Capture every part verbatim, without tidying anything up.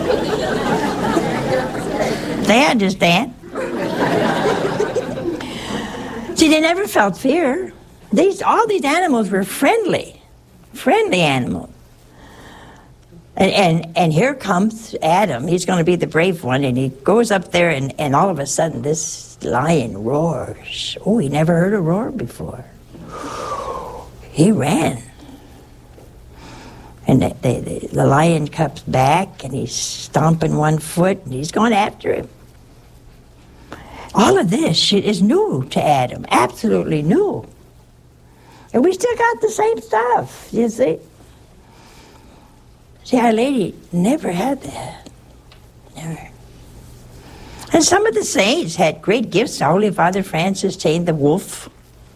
They understand. See, they never felt fear. These, all these animals were friendly, friendly animals. And, and and here comes Adam. He's going to be the brave one, and he goes up there, and, and all of a sudden this lion roars. Oh, he never heard a roar before. He ran. And the, the, the lion comes back, and he's stomping one foot, and he's going after him. All of this is new to Adam, absolutely new. And we still got the same stuff, you see. See, Our Lady never had that. Never. And some of the saints had great gifts. Holy Father Francis tamed the wolf.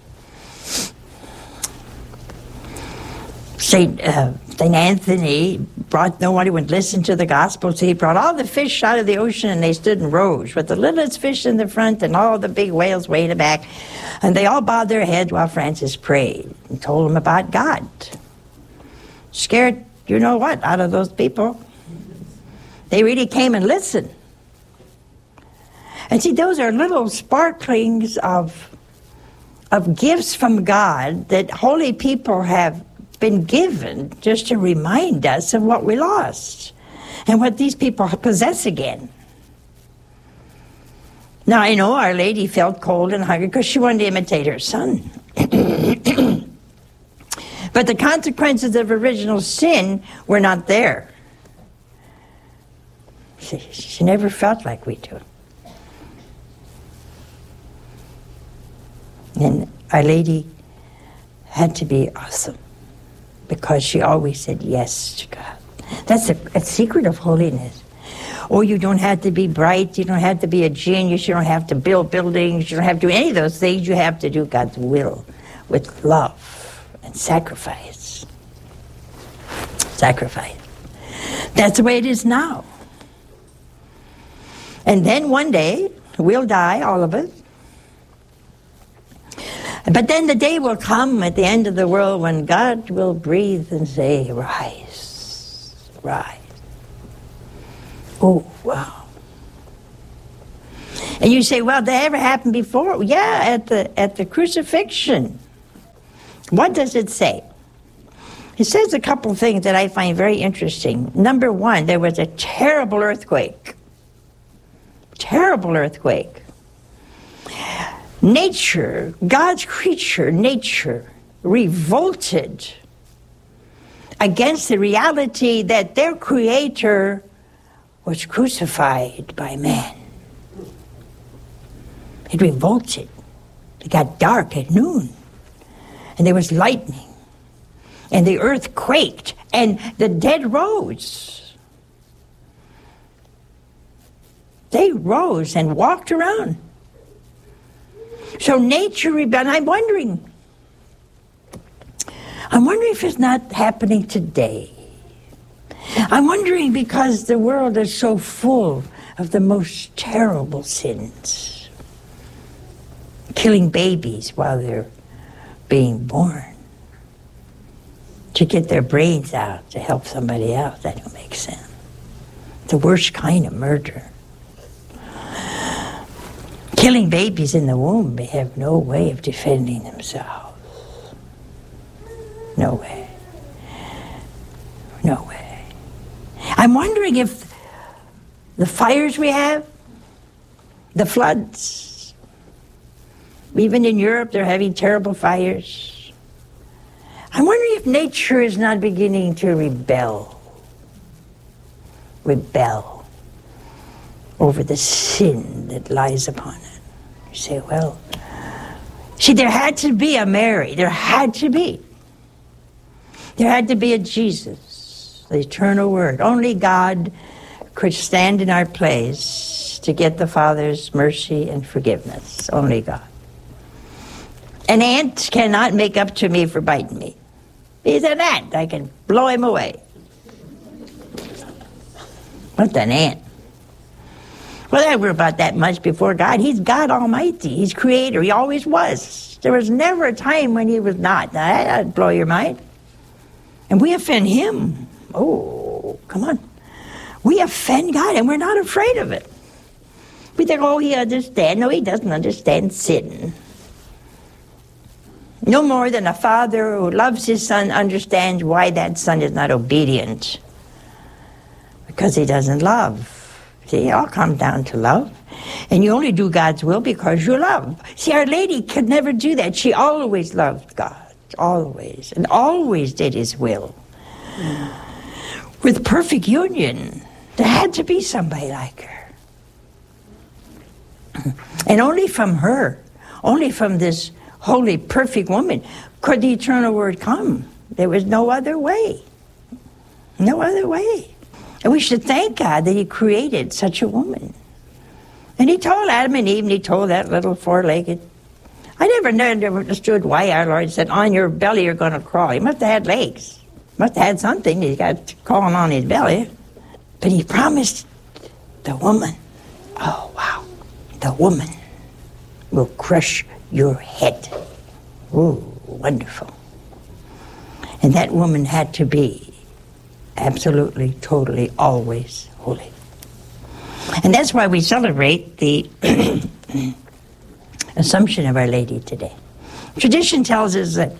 Saint uh, Saint Anthony brought, nobody would listen to the gospel, so he brought all the fish out of the ocean, and they stood in rows with the littlest fish in the front and all the big whales way in the back. And they all bowed their heads while Francis prayed and told them about God. Scared, you know what, out of those people. They really came and listened. And see, those are little sparklings of, of gifts from God that holy people have been given just to remind us of what we lost and what these people possess again. Now, I know Our Lady felt cold and hungry because she wanted to imitate her son. But the consequences of original sin were not there. She, she never felt like we do. And Our Lady had to be awesome because she always said yes to God. That's a, a secret of holiness. Oh, you don't have to be bright, you don't have to be a genius, you don't have to build buildings, you don't have to do any of those things. You have to do God's will with love and sacrifice. Sacrifice. That's the way it is now. And then one day, we'll die, all of us. But then the day will come at the end of the world when God will breathe and say, rise, rise. Oh, wow. And you say, well, did that ever happen before? Yeah, at the, at the crucifixion. What does it say? It says a couple things that I find very interesting. Number one, there was a terrible earthquake. Terrible earthquake. Nature, God's creature, nature, revolted against the reality that their creator was crucified by man. It revolted. It got dark at noon, and there was lightning, and the earth quaked, and the dead rose. They rose and walked around. So nature rebelled. I'm wondering, I'm wondering if it's not happening today. I'm wondering because the world is so full of the most terrible sins. Killing babies while they're being born. To get their brains out to help somebody else, that don't make sense. The worst kind of murder. Killing babies in the womb, they have no way of defending themselves. No way. No way. I'm wondering if the fires we have, the floods, even in Europe they're having terrible fires. I'm wondering if nature is not beginning to rebel. Rebel over the sin that lies upon it. You say, well, see, there had to be a Mary. There had to be. There had to be a Jesus, the eternal Word. Only God could stand in our place to get the Father's mercy and forgiveness. Only God. An ant cannot make up to me for biting me. He's an ant. I can blow him away. What's an ant? Well, there were about that much before God. He's God Almighty. He's Creator. He always was. There was never a time when He was not. Now, that'd blow your mind. And we offend Him. Oh, come on. We offend God, and we're not afraid of it. We think, oh, he understands. No, he doesn't understand sin. No more than a father who loves his son understands why that son is not obedient. Because he doesn't love. See, it all comes down to love. And you only do God's will because you love. See, Our Lady could never do that. She always loved God. Always. And always did his will. Mm. With perfect union. There had to be somebody like her. And only from her, only from this holy, perfect woman, could the eternal word come. There was no other way. No other way. And we should thank God that he created such a woman. And he told Adam and Eve, and he told that little four-legged. I never, never understood why our Lord said, on your belly you're going to crawl. He must have had legs. Must have had something. He got crawling on his belly. But he promised the woman, oh, wow, the woman will crush your head. Ooh, wonderful. And that woman had to be absolutely, totally, always holy. And that's why we celebrate the Assumption of Our Lady today. Tradition tells us that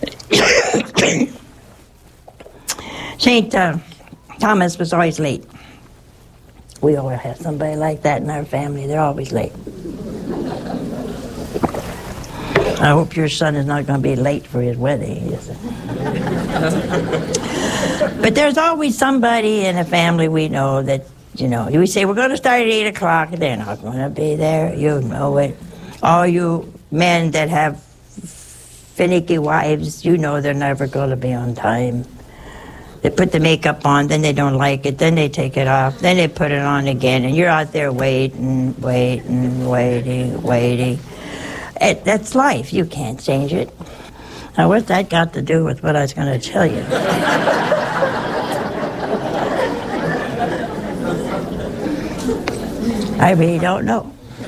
Saint uh, Thomas was always late. We always have somebody like that in our family. They're always late. I hope your son is not going to be late for his wedding. But there's always somebody in a family we know that, you know, we say, we're going to start at eight o'clock, and they're not going to be there. You know it. All you men that have finicky wives, you know they're never going to be on time. They put the makeup on, then they don't like it, then they take it off, then they put it on again, and you're out there waiting, waiting, waiting, waiting. It, that's life. You can't change it. Now, what's that got to do with what I was going to tell you? I really don't know.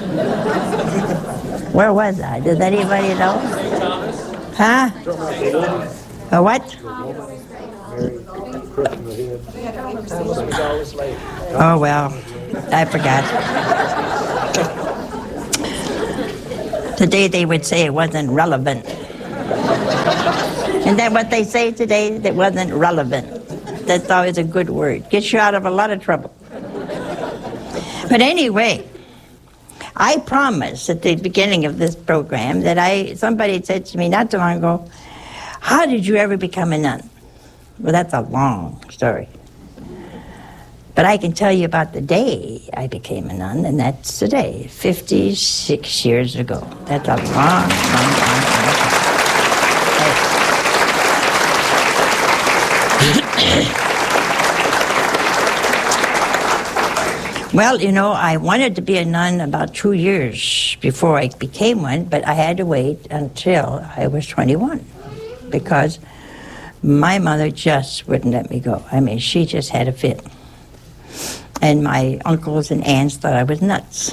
Where was I? Does anybody know? Huh? A what? Oh, well, I forgot. Today they would say it wasn't relevant. Isn't that what they say today? That wasn't relevant. That's always a good word. Gets you out of a lot of trouble. But anyway, I promised at the beginning of this program that I, somebody said to me not too long ago, how did you ever become a nun? Well, that's a long story. But I can tell you about the day I became a nun, and that's today, fifty-six years ago. That's a long, long, long time. Well, you know, I wanted to be a nun about two years before I became one, but I had to wait until I was twenty-one because my mother just wouldn't let me go. I mean, she just had a fit. And my uncles and aunts thought I was nuts.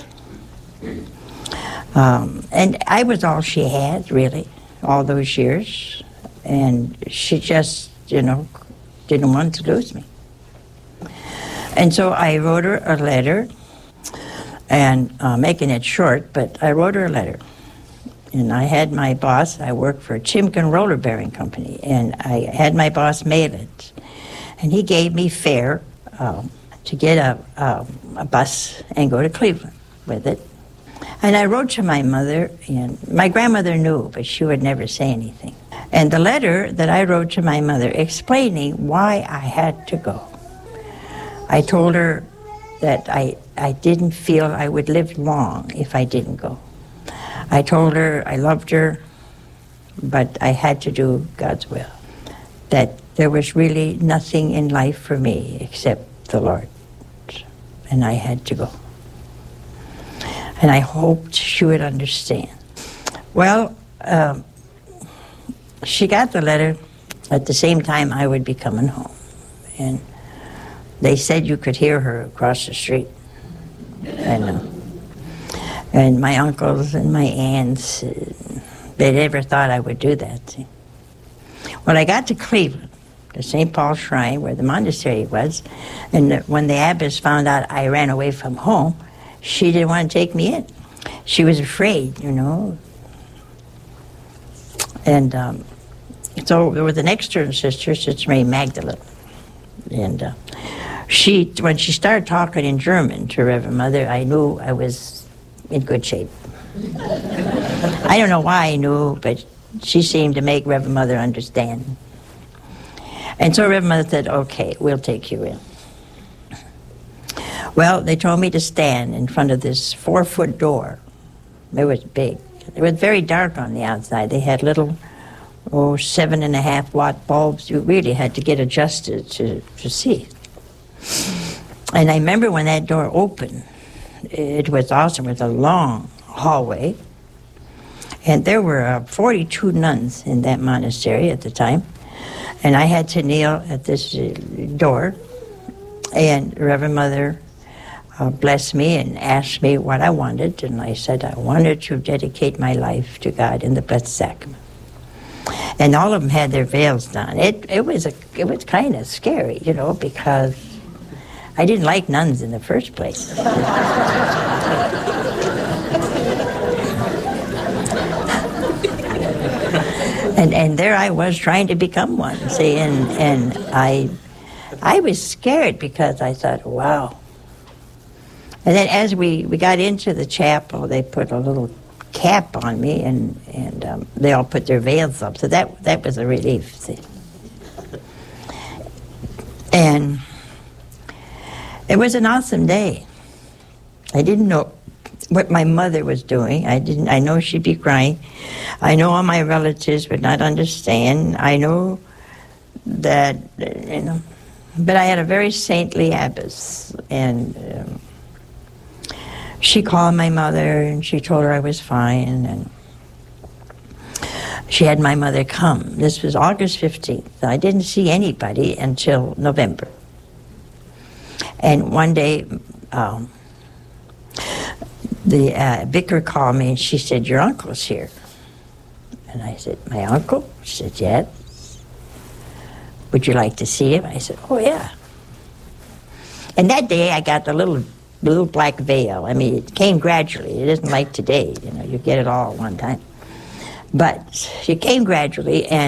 Um, and I was all she had, really, all those years. And she just, you know, didn't want to lose me. And so I wrote her a letter, and uh, making it short, but I wrote her a letter. And I had my boss, I worked for Chimkin Roller Bearing Company, and I had my boss mail it. And he gave me fare um, to get a, a, a bus and go to Cleveland with it. And I wrote to my mother, and my grandmother knew, but she would never say anything. And the letter that I wrote to my mother explaining why I had to go. I told her that I, I didn't feel I would live long if I didn't go. I told her I loved her, but I had to do God's will. That there was really nothing in life for me except the Lord. And I had to go. And I hoped she would understand. Well, um, she got the letter at the same time I would be coming home. And they said you could hear her across the street. And, uh, and my uncles and my aunts, uh, they never thought I would do that. See? When I got to Cleveland, the Saint Paul Shrine where the monastery was, and the, when the abbess found out I ran away from home, she didn't want to take me in. She was afraid, you know. And um, so there was an external sister, Sister Mary Magdalene, and uh, she, when she started talking in German to Reverend Mother, I knew I was in good shape. I don't know why I knew, but she seemed to make Reverend Mother understand. And so Reverend Mother said, okay, we'll take you in. Well, they told me to stand in front of this four-foot door. It was big. It was very dark on the outside. They had little, oh, seven and a half watt bulbs. You really had to get adjusted to, to see. And I remember when that door opened, it was awesome. It was a long hallway. And there were uh, forty-two nuns in that monastery at the time. And I had to kneel at this uh, door. And Reverend Mother uh, blessed me and asked me what I wanted. And I said I wanted to dedicate my life to God in the Blessed Sacrament. And all of them had their veils on. It, it was, a, it was kind of scary, you know, because I didn't like nuns in the first place. and and there I was trying to become one, see, and and I I was scared because I thought, wow. And then as we, we got into the chapel, they put a little cap on me, and and um, they all put their veils up, so that that was a relief, see. And it was an awesome day. I didn't know what my mother was doing. I didn't. I know she'd be crying. I know all my relatives would not understand. I know that, you know, but I had a very saintly abbess, and um, she called my mother, and she told her I was fine, and she had my mother come. This was August fifteenth. I didn't see anybody until November. And one day, um, the uh, vicar called me, and she said, your uncle's here. And I said, my uncle? She said, yes. Would you like to see him? I said, oh, yeah. And that day, I got the little, little black veil. I mean, it came gradually. It isn't like today, you know, you get it all at one time. But it came gradually, and